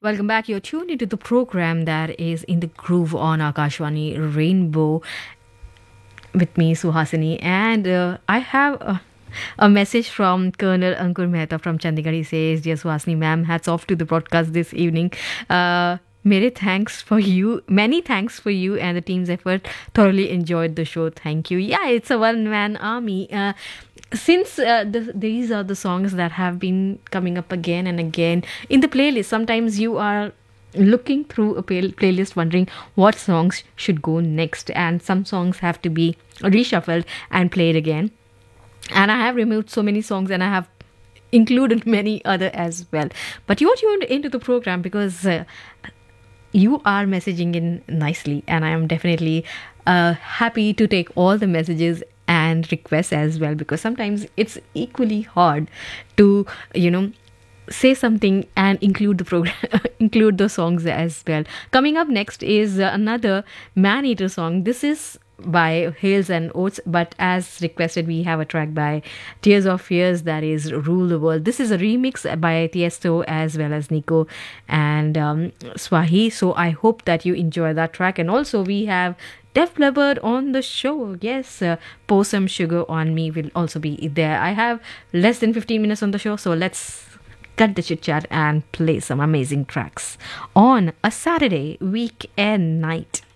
Welcome back. You're tuned into the program that is in the groove on Akashwani Rainbow with me, Suhasini. And I have a message from Colonel Ankur Mehta from Chandigarh. He says, Dear Suhasini ma'am, hats off to the broadcast this evening. Many thanks for you. Many thanks for you and the team's effort. Thoroughly enjoyed the show. Thank you. Yeah, it's a one man army. Since these are the songs that have been coming up again and again in the playlist, sometimes you are looking through a playlist wondering what songs should go next, and some songs have to be reshuffled and played again. And I have removed so many songs and I have included many other as well. But you are tuned into the program because you are messaging in nicely, and I am definitely happy to take all the messages and requests as well, because sometimes it's equally hard to say something and include the program include the songs as well. Coming up next is another Man Eater song. This is by Hales and Oates, but as requested, we have a track by Tears of Fears, that is Rule the World. This is a remix by Tiesto as well as Nico and Swahi. So I hope that you enjoy that track. And also we have Def Leppard on the show. Yes, Pour Some Sugar on Me will also be there. I have less than 15 minutes on the show, so let's cut the chit chat and play some amazing tracks on a Saturday weekend night.